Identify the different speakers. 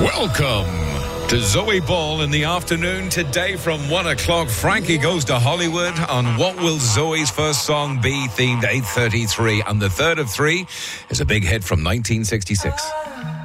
Speaker 1: Welcome to Zoe Ball in the afternoon. Today from 1 o'clock, Frankie Goes to Hollywood on What Will Zoe's First Song Be, themed 8:33. And the third of three is a big hit from 1966.